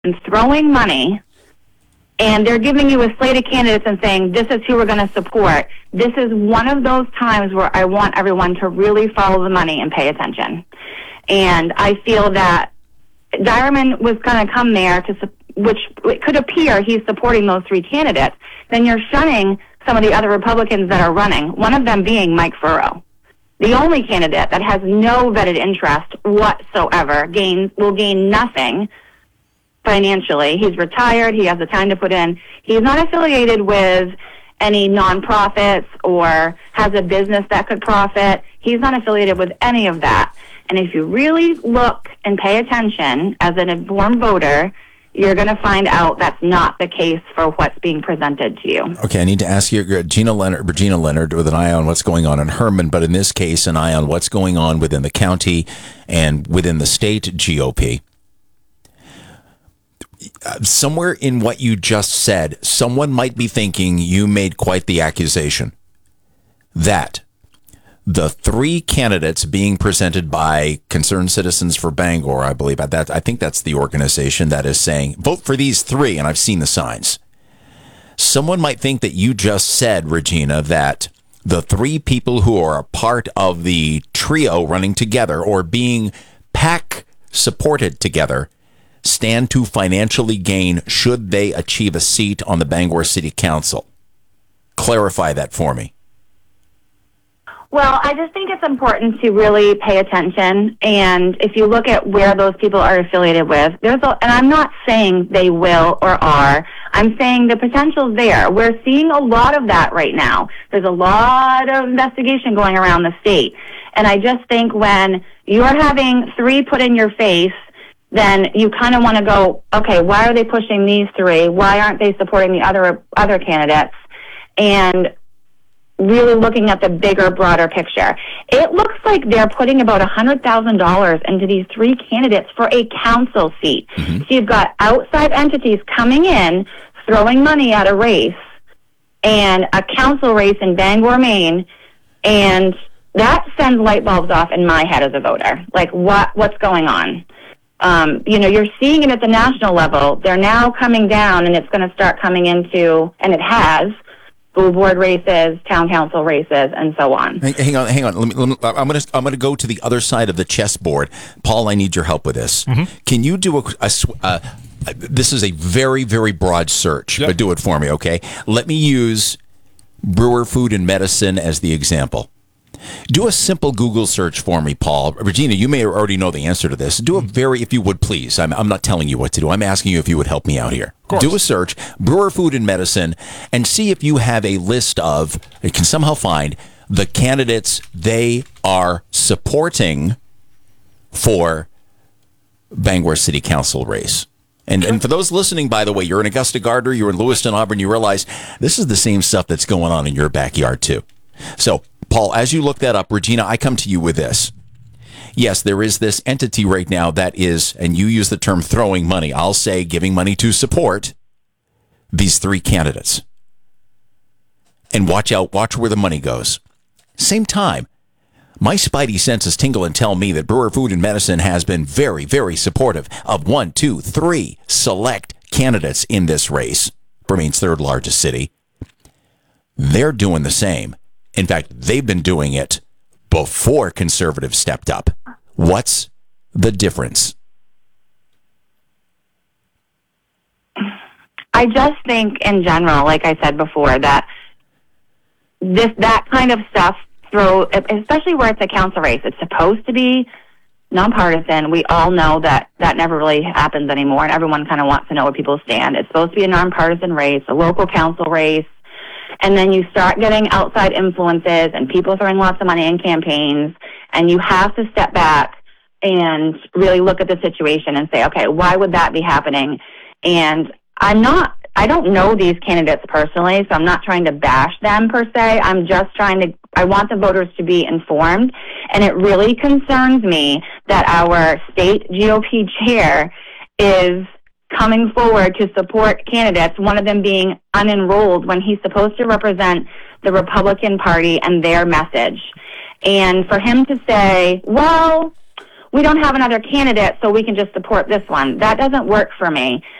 and throwing money, and they're giving you a slate of candidates and saying, this is who we're going to support, this is one of those times where I want everyone to really follow the money and pay attention. And I feel that Direman was going to come there which it could appear he's supporting those three candidates. Then you're shunning some of the other Republicans that are running, one of them being Mike Furrow, the only candidate that has no vetted interest whatsoever, will gain nothing financially. He's retired. He has the time to put in. He's not affiliated with any nonprofits or has a business that could profit. He's not affiliated with any of that. And if you really look and pay attention as an informed voter, you're going to find out that's not the case for what's being presented to you. Okay, I need to ask you, Regina Leonard, with an eye on what's going on in Herman, but in this case, an eye on what's going on within the county and within the state GOP. Somewhere in what you just said, someone might be thinking you made quite the accusation that the three candidates being presented by Concerned Citizens for Bangor, I believe, I think that's the organization that is saying, vote for these three, and I've seen the signs. Someone might think that you just said, Regina, that the three people who are a part of the trio running together or being PAC supported together stand to financially gain should they achieve a seat on the Bangor City Council. Clarify that for me. Well, I just think it's important to really pay attention. And if you look at where those people are affiliated with, and I'm not saying they will or are, I'm saying the potential's there. We're seeing a lot of that right now. There's a lot of investigation going around the state. And I just think when you're having three put in your face, then you kind of want to go, okay, why are they pushing these three? Why aren't they supporting the other candidates? And really looking at the bigger, broader picture. It looks like they're putting about $100,000 into these three candidates for a council seat. Mm-hmm. So you've got outside entities coming in, throwing money at a race, and a council race in Bangor, Maine, and that sends light bulbs off in my head as a voter. Like, what's going on? You're seeing it at the national level. They're now coming down, and it's going to start coming into, and it has, school board races, town council races, and so on. Hang on. I'm going to go to the other side of the chessboard. Paul, I need your help with this. Mm-hmm. Can you do this is a very, very broad search, but do it for me, okay? Let me use Brewer Food and Medicine as the example. Do a simple Google search for me, Paul. Regina, you may already know the answer to this. Do a if you would please. I'm not telling you what to do. I'm asking you if you would help me out here. Do a search, Brewer Food and Medicine, and see if you have a list of, you can somehow find the candidates they are supporting for Bangor City Council race. And for those listening, by the way, you're in Augusta Gardner, you're in Lewiston, Auburn, you realize this is the same stuff that's going on in your backyard too. So, Paul, as you look that up, Regina, I come to you with this. Yes, there is this entity right now that is, and you use the term throwing money, I'll say giving money to support these three candidates. And watch where the money goes. Same time, my spidey senses tingle and tell me that Brewer Food and Medicine has been very, very supportive of 1, 2, 3 select candidates in this race for Maine's third largest city. They're doing the same. In fact, they've been doing it before conservatives stepped up. What's the difference? I just think in general, like I said before, that that kind of stuff, especially where it's a council race, it's supposed to be nonpartisan. We all know that never really happens anymore, and everyone kind of wants to know where people stand. It's supposed to be a nonpartisan race, a local council race. And then you start getting outside influences and people throwing lots of money in campaigns, and you have to step back and really look at the situation and say, okay, why would that be happening? And I don't know these candidates personally, so I'm not trying to bash them per se. I'm just I want the voters to be informed. And it really concerns me that our state GOP chair is coming forward to support candidates, one of them being unenrolled, when he's supposed to represent the Republican Party and their message. And for him to say, well, we don't have another candidate, so we can just support this one. That doesn't work for me.